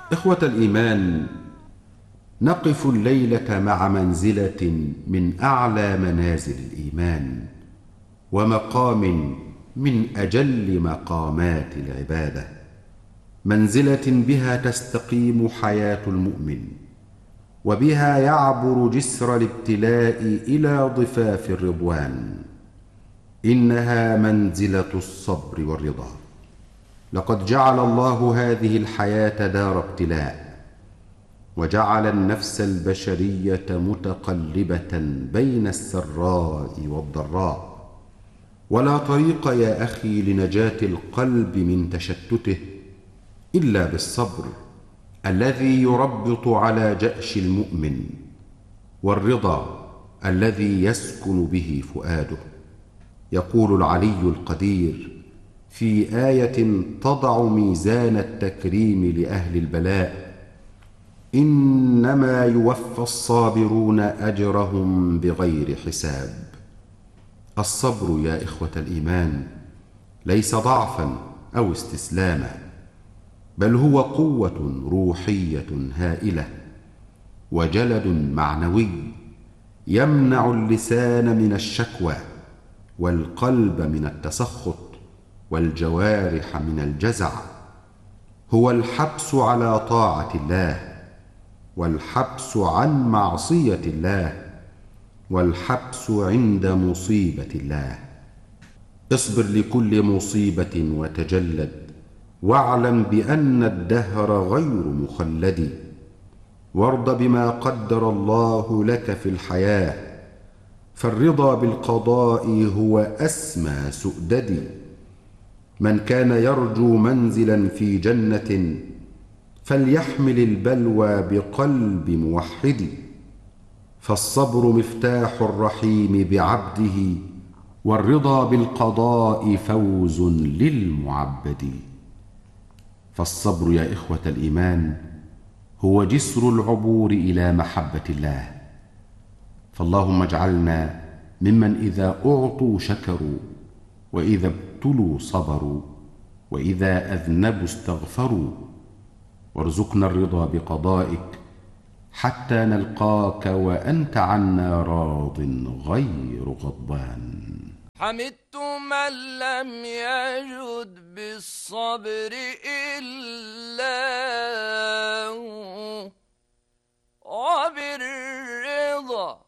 إخوة الإيمان، نقف الليلة مع منزلة من أعلى منازل الإيمان، ومقام من أجل مقامات العبادة، منزلة بها تستقيم حياة المؤمن، وبها يعبر جسر الابتلاء إلى ضفاف الرضوان. إنها منزلة الصبر والرضا. لقد جعل الله هذه الحياة دار ابتلاء، وجعل النفس البشرية متقلبة بين السراء والضراء، ولا طريق يا أخي لنجاة القلب من تشتته إلا بالصبر الذي يربط على جأش المؤمن، والرضا الذي يسكن به فؤاده. يقول العلي القدير في آية تضع ميزان التكريم لأهل البلاء: إنما يوفى الصابرون أجرهم بغير حساب. الصبر يا إخوة الإيمان ليس ضعفا أو استسلاما، بل هو قوة روحية هائلة وجلد معنوي يمنع اللسان من الشكوى، والقلب من التسخط، والجوارح من الجزع. هو الحبس على طاعة الله، والحبس عن معصية الله، والحبس عند مصيبة الله. اصبر لكل مصيبة وتجلد، واعلم بأن الدهر غير مخلد، وارض بما قدر الله لك في الحياة، فالرضا بالقضاء هو أسمى سؤدد. من كان يرجو منزلا في جنة فليحمل البلوى بقلب موحد، فالصبر مفتاح الرحيم بعبده، والرضا بالقضاء فوز للمعبد. فالصبر يا إخوة الإيمان هو جسر العبور إلى محبة الله. فاللهم اجعلنا ممن إذا أعطوا شكروا، وإذا ابتلوا صبروا، وإذا أذنبوا استغفروا. وارزقنا الرضا بقضائك حتى نلقاك وأنت عنا راض غير غضبان. حمدت من لم يجد بالصبر إلا وبالرضا